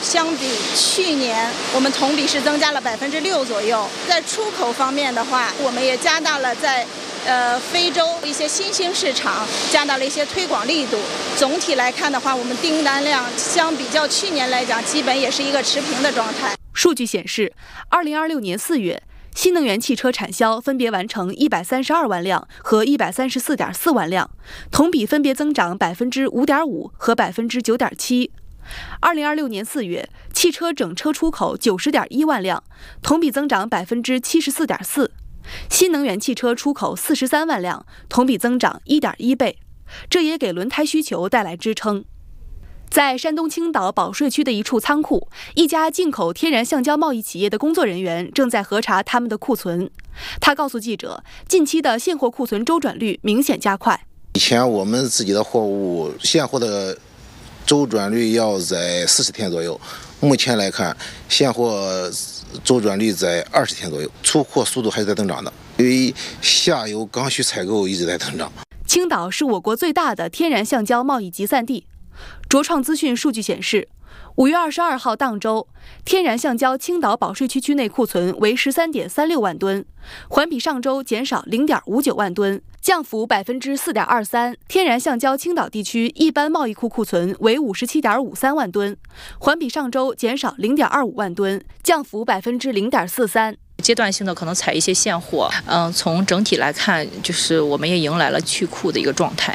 相比去年，我们同比是增加了6%左右。在出口方面的话，我们也加大了在非洲一些新兴市场加大了一些推广力度。总体来看的话，我们订单量相比较去年来讲，基本也是一个持平的状态。 数据显示，2026年4月，新能源汽车产销分别完成132万辆和134.4万辆，同比分别增长5.5%和9.7%。2026年4月，汽车整车出口90.1万辆，同比增长74.4%。新能源汽车出口43万辆，同比增长1.1倍，这也给轮胎需求带来支撑。在山东青岛保税区的一处仓库，一家进口天然橡胶贸易企业的工作人员正在核查他们的库存。他告诉记者，近期的现货库存周转率明显加快。 以前我们自己的货物现货的周转率要在40天左右，目前来看，现货周转率在20天左右，出货速度还是在增长的，因为下游刚需采购一直在增长。 青岛是我国最大的天然橡胶贸易集散地。卓创资讯数据显示，5月22号当周，天然橡胶青岛保税区区内库存为13.36万吨，环比上周减少0.59万吨，降幅4.23%。天然橡胶青岛地区一般贸易库库存为57.53万吨，环比上周减少0.25万吨，降幅0.43%。 阶段性的可能采一些现货，从整体来看，就是我们也迎来了去库的一个状态。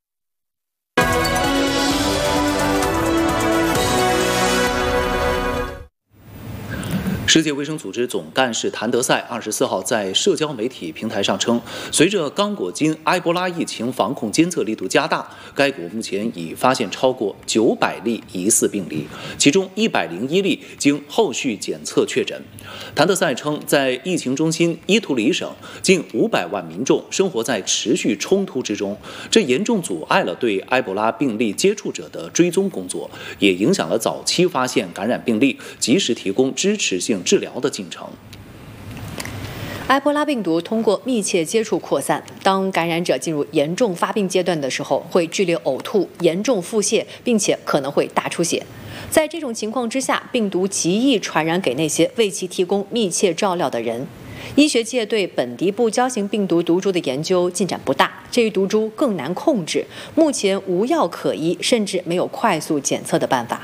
世界卫生组织总干事谭德赛24号在社交媒体平台上称，随着刚果金埃博拉疫情防控监测力度加大，该国目前已发现超过900例疑似病例，其中101例经后续检测确诊。谭德赛称，在疫情中心伊图里省，近500万民众生活在持续冲突之中，这严重阻碍了对埃博拉病例接触者的追踪工作，也影响了早期发现感染病例，及时提供支持性治疗的进程。 埃博拉病毒通过密切接触扩散，当感染者进入严重发病阶段的时候，会剧烈呕吐、严重腹泻，并且可能会大出血。在这种情况之下，病毒极易传染给那些为其提供密切照料的人。医学界对本地部交型病毒毒株的研究进展不大，这一毒株更难控制，目前无药可医，甚至没有快速检测的办法。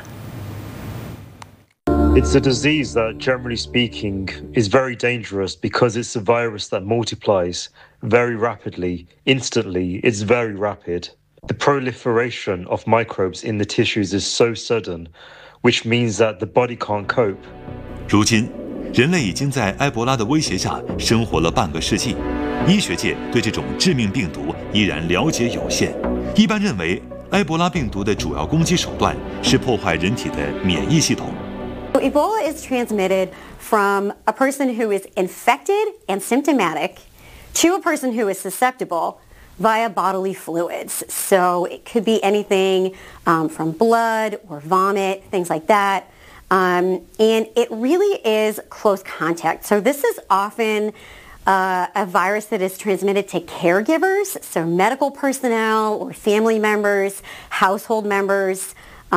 It's a disease that, generally speaking, is very dangerous because it's a virus that multiplies very rapidly, instantly. It's very rapid. The proliferation of microbes in the tissues is so sudden, which means that the body can't cope. 如今，人类已经在埃博拉的威胁下生活了半个世纪，医学界对这种致命病毒依然了解有限。一般认为，埃博拉病毒的主要攻击手段是破坏人体的免疫系统。 Ebola is transmitted from a person who is infected and symptomatic to a person who is susceptible via bodily fluids. So it could be anything from blood or vomit, things like that. And it really is close contact. So this is often a virus that is transmitted to caregivers, so medical personnel or family members, household members.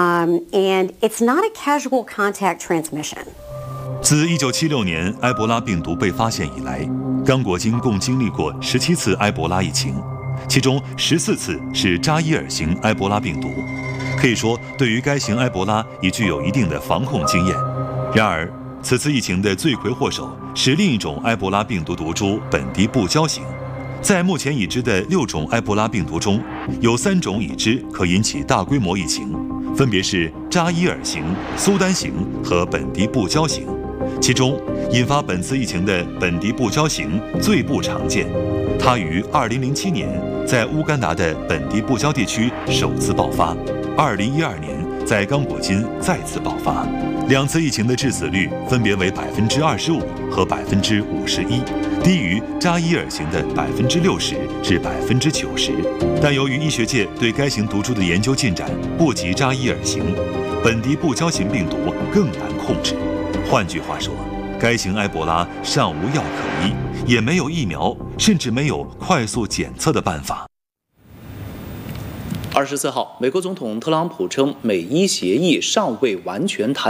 And it's not a casual contact transmission. 自1976年埃博拉病毒被发现以来，刚果金共经历过17次埃博拉疫情，其中14次是扎伊尔型埃博拉病毒。可以说，对于该型埃博拉已具有一定的防控经验。然而，此次疫情的罪魁祸首是另一种埃博拉病毒毒株本地部交型。在目前已知的6种埃博拉病毒中，有3种已知可引起大规模疫情，分别是扎伊尔型、苏丹型和本地部交型。其中，引发本次疫情的本地部交型最不常见，它于2007年在乌干达的本地部交地区首次爆发，2012年在刚果金再次爆发。2次疫情的致死率分别为25%和51%，低于扎伊尔型的60%至90%。但由于医学界对该型毒株的研究进展不及扎伊尔型，本地部交型病毒更难控制。换句话说，该型埃博拉尚无药可医，也没有疫苗，甚至没有快速检测的办法。 24号，美国总统特朗普称，美伊协议尚未完全谈